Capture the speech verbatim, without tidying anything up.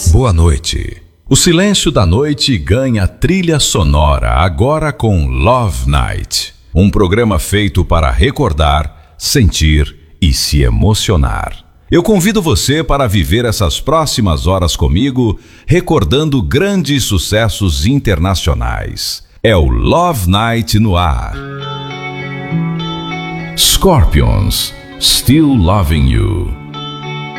Boa noite. O silêncio da noite ganha trilha sonora agora com Love Night, um programa feito para recordar, sentir e se emocionar. Eu convido você para viver essas próximas horas comigo, recordando grandes sucessos internacionais. É o Love Night no ar. Scorpions, Still Loving You.